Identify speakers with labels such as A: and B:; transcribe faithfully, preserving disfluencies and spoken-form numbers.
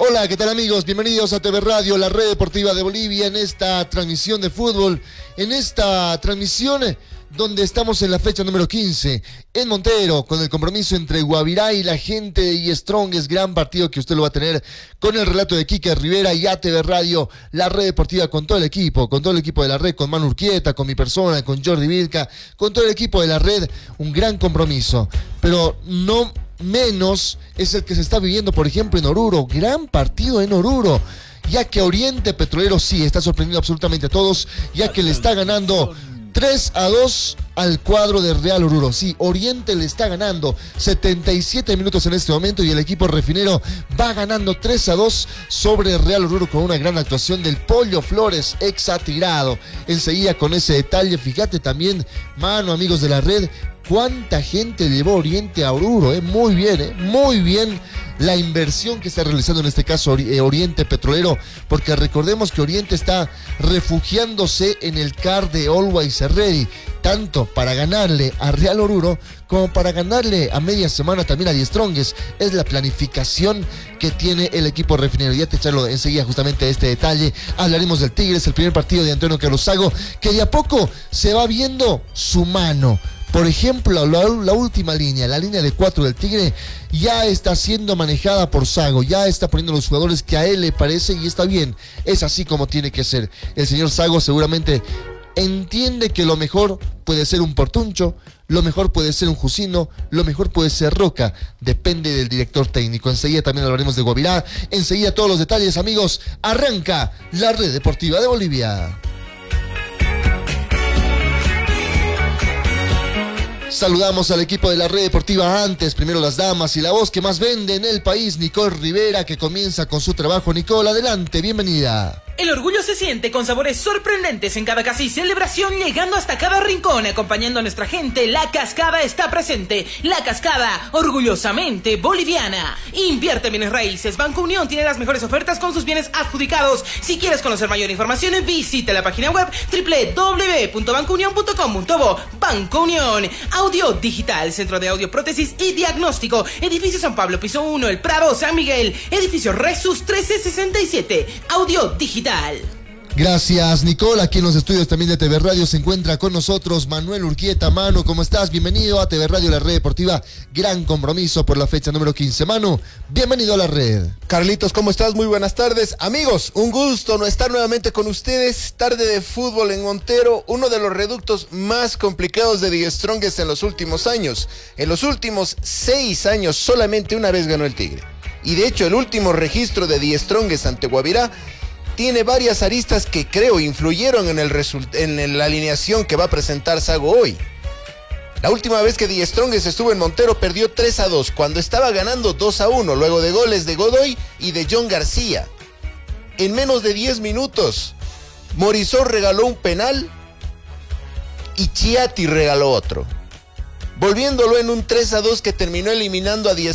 A: Hola, ¿qué tal amigos? Bienvenidos a T V Radio, la red deportiva de Bolivia, en esta transmisión de fútbol, en esta transmisión donde estamos en la fecha número quince, en Montero, con el compromiso entre Guavirá y la gente de Y-Strongest, gran partido que usted lo va a tener con el relato de Quique Rivera y A T V Radio, la red deportiva con todo el equipo, con todo el equipo de la red, con Manu Urquieta, con mi persona, con Jordi Vilca, con todo el equipo de la red, un gran compromiso, pero no menos es el que se está viviendo, por ejemplo, en Oruro, gran partido en Oruro, ya que Oriente Petrolero sí está sorprendiendo absolutamente a todos, ya que le está ganando tres a dos al cuadro de Real Oruro. Sí, Oriente le está ganando setenta y siete minutos en este momento y el equipo refinero va ganando tres a dos sobre Real Oruro con una gran actuación del Pollo Flores, ex atirado. Enseguida con ese detalle, fíjate también, mano, amigos de la red, cuánta gente llevó Oriente a Oruro, eh, muy bien, eh, muy bien la inversión que está realizando en este caso Oriente Petrolero, porque recordemos que Oriente está refugiándose en el C A R de Always Ready, tanto para ganarle a Real Oruro como para ganarle a media semana también a Y-Strongest. Es la planificación que tiene el equipo refinero. Ya te echarlo enseguida justamente este detalle. Hablaremos del Tigres, el primer partido de Antonio Carlos Sago, que de a poco se va viendo su mano. Por ejemplo, la, la última línea, la línea de cuatro del Tigre, ya está siendo manejada por Sago, ya está poniendo los jugadores que a él le parece y está bien, es así como tiene que ser. El señor Sago seguramente entiende que lo mejor puede ser un Portuncho, lo mejor puede ser un Jusino, lo mejor puede ser Roca, depende del director técnico. Enseguida también hablaremos de Guavirá, enseguida todos los detalles, amigos. Arranca la red deportiva de Bolivia. Saludamos al equipo de la red deportiva antes, primero las damas y la voz que más vende en el país, Nicole Rivera, que comienza con su trabajo. Nicole, adelante, bienvenida.
B: El orgullo se siente con sabores sorprendentes en cada casa y celebración, llegando hasta cada rincón, acompañando a nuestra gente. La Cascada está presente. La Cascada, orgullosamente boliviana. Invierte en bienes raíces. Banco Unión tiene las mejores ofertas con sus bienes adjudicados. Si quieres conocer mayor información, visita la página web doble u doble u doble u punto banco unión punto com punto bo. Banco Unión. Audio Digital, Centro de Audio, Prótesis y Diagnóstico. Edificio San Pablo, piso uno, El Prado, San Miguel. Edificio Resus trece sesenta y siete. Audio Digital.
A: Gracias, Nicole. Aquí en los estudios también de T V Radio se encuentra con nosotros Manuel Urquieta. Manu, ¿cómo estás? Bienvenido a T V Radio, la red deportiva. Gran compromiso por la fecha número quince. Manu, bienvenido a la red.
C: Carlitos, ¿cómo estás? Muy buenas tardes. Amigos, un gusto no estar nuevamente con ustedes. Tarde de fútbol en Montero, uno de los reductos más complicados de Y-Strongest en los últimos años. En los últimos seis años solamente una vez ganó el Tigre. Y de hecho el último registro de Y-Strongest ante Guavirá tiene varias aristas que creo influyeron en, el result- en la alineación que va a presentar Sago hoy. La última vez que Y-Strongest estuvo en Montero perdió tres a dos, cuando estaba ganando dos a uno, luego de goles de Godoy y de John García. En menos de diez minutos, Morisot regaló un penal y Chiatti regaló otro, volviéndolo en un tres a dos que terminó eliminando a